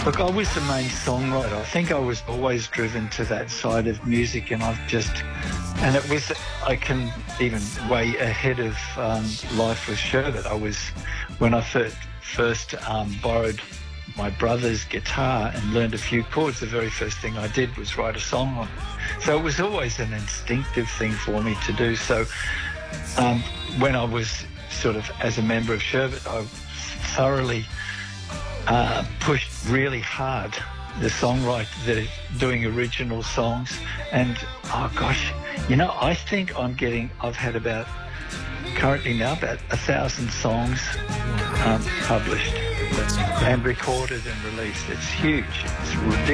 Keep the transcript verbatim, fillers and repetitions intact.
Look, I was the main songwriter. I think I was always driven to that side of music, and I've just, and it was, I can even way ahead of um, Life with Sherbet. I was, when I first, first um, borrowed my brother's guitar and learned a few chords, the very first thing I did was write a song on it. So it was always an instinctive thing for me to do. So um, when I was sort of, as a member of Sherbet, I thoroughly uh, pushed really hard the songwriter, the doing original songs. And oh gosh, you know, I think I'm getting, I've had about, currently now about a thousand songs um, published and recorded and released. It's huge. It's ridiculous.